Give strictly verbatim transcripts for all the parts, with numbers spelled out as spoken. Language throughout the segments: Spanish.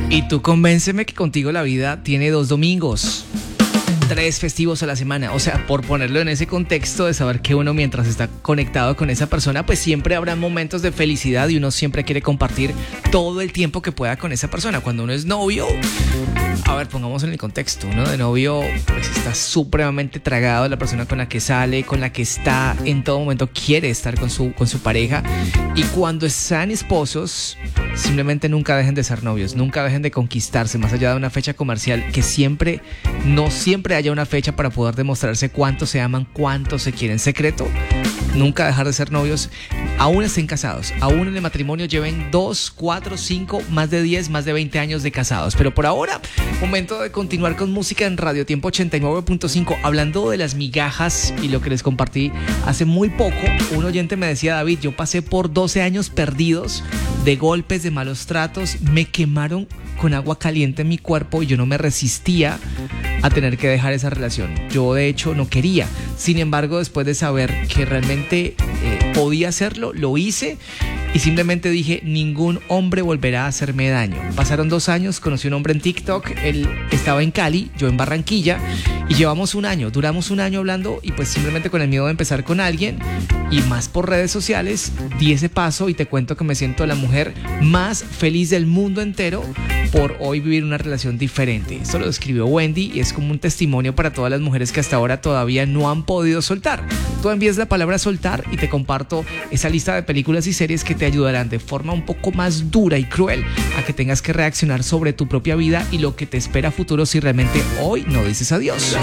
Y tú convénceme que contigo la vida tiene dos domingos, tres festivos a la semana. O sea, por ponerlo en ese contexto de saber que uno mientras está conectado con esa persona, pues siempre habrá momentos de felicidad y uno siempre quiere compartir todo el tiempo que pueda con esa persona. Cuando uno es novio, a ver, pongamos en el contexto, uno de novio pues está supremamente tragado de la persona con la que sale, con la que está en todo momento, quiere estar con su, con su pareja. Y cuando están esposos, simplemente nunca dejen de ser novios, nunca dejen de conquistarse, más allá de una fecha comercial, que siempre, no siempre haya una fecha para poder demostrarse cuánto se aman, cuánto se quieren. Secreto, nunca dejar de ser novios, aún estén casados, aún en el matrimonio lleven dos, cuatro, cinco, más de diez, más de veinte años de casados. Pero por ahora, momento de continuar con música en Radio Tiempo ochenta y nueve punto cinco, hablando de las migajas y lo que les compartí hace muy poco. Un oyente me decía: David, yo pasé por doce años perdidos de golpes, de malos tratos, me quemaron con agua caliente en mi cuerpo y yo no me resistía a tener que dejar esa relación. Yo de hecho no quería. Sin embargo, después de saber que realmente eh, podía hacerlo, lo hice y simplemente dije: ningún hombre volverá a hacerme daño. Pasaron dos años, conocí a un hombre en TikTok, él estaba en Cali, yo en Barranquilla, y llevamos un año, duramos un año hablando, y pues simplemente con el miedo de empezar con alguien y más por redes sociales, di ese paso y te cuento que me siento la mujer más feliz del mundo entero por hoy vivir una relación diferente. Esto lo escribió Wendy y es como un testimonio para todas las mujeres que hasta ahora todavía no han podido soltar. Tú envías la palabra soltar y te comparto esa lista de películas y series que te ayudarán de forma un poco más dura y cruel a que tengas que reaccionar sobre tu propia vida y lo que te espera a futuro si realmente hoy no dices adiós.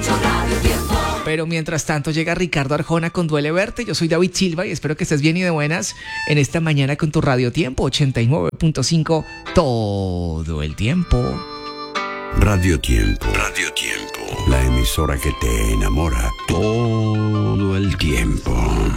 Pero mientras tanto llega Ricardo Arjona con Duele Verte. Yo soy David Silva y espero que estés bien y de buenas en esta mañana con tu Radio Tiempo ochenta y nueve punto cinco todo el tiempo. Radio Tiempo, Radio Tiempo, la emisora que te enamora todo el tiempo.